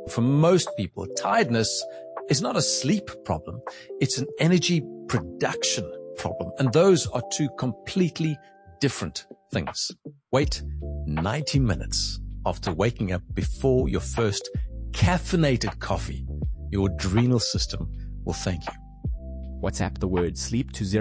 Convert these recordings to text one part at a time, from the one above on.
For most people, tiredness is not a sleep problem. It's an energy production problem. And those are two completely different things. Wait 90 minutes after waking up before your first caffeinated coffee. Your adrenal system will thank you. WhatsApp the word sleep to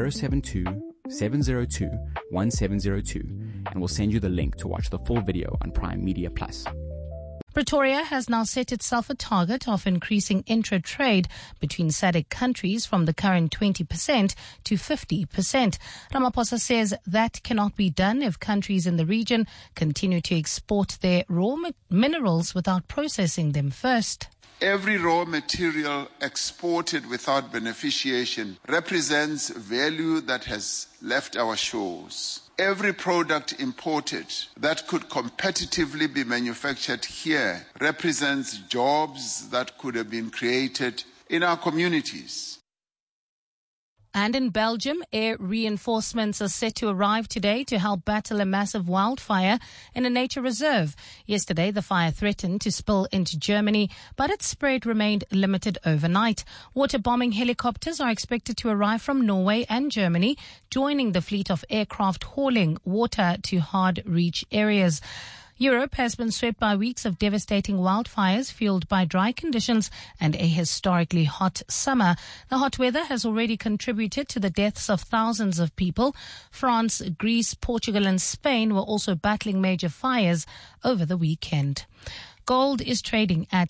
072-702-1702 and we'll send you the link to watch the full video on Prime Media Plus. Pretoria has now set itself a target of increasing intra-trade between SADC countries from the current 20% to 50%. Ramaphosa says that cannot be done if countries in the region continue to export their raw minerals without processing them first. Every raw material exported without beneficiation represents value that has left our shores. Every product imported that could competitively be manufactured here represents jobs that could have been created in our communities. And in Belgium, air reinforcements are set to arrive today to help battle a massive wildfire in a nature reserve. Yesterday, the fire threatened to spill into Germany, but its spread remained limited overnight. Water bombing helicopters are expected to arrive from Norway and Germany, joining the fleet of aircraft hauling water to hard-reach areas. Europe has been swept by weeks of devastating wildfires fueled by dry conditions and a historically hot summer. The hot weather has already contributed to the deaths of thousands of people. France, Greece, Portugal and Spain were also battling major fires over the weekend. Gold is trading at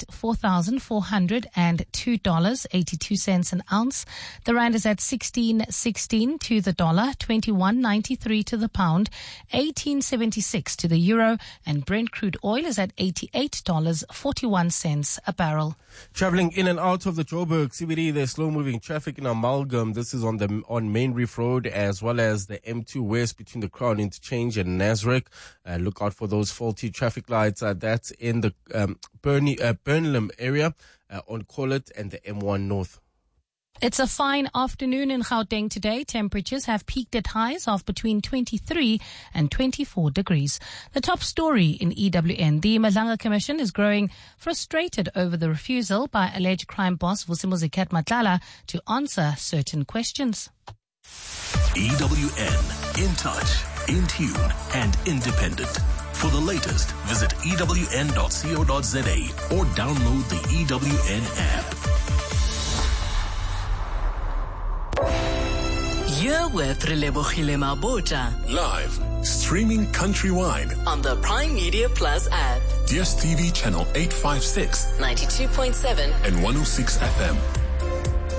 $4,402.82 an ounce. The rand is at 16.16 to the dollar, 21.93 to the pound, 18.76 to the euro, and Brent crude oil is at $88.41 a barrel. Traveling in and out of the Joburg CBD, there's slow-moving traffic in Amalgam. This is on Main Reef Road as well as the M2 West between the Crown Interchange and Nasrec. Look out for those faulty traffic lights. That's in the Burnham area on Collet and the M1 North. It's a fine afternoon in Gauteng today. Temperatures have peaked at highs of between 23 and 24 degrees. The top story in EWN. The Madlanga Commission is growing frustrated over the refusal by alleged crime boss Vusimuzi Matlala to answer certain questions. EWN, in touch, in tune and independent. For the latest, visit ewn.co.za or download the EWN app. You're with Relebohile Mabota. Live, streaming countrywide on the Prime Media Plus app. DSTV channel 856, 92.7 and 106 FM.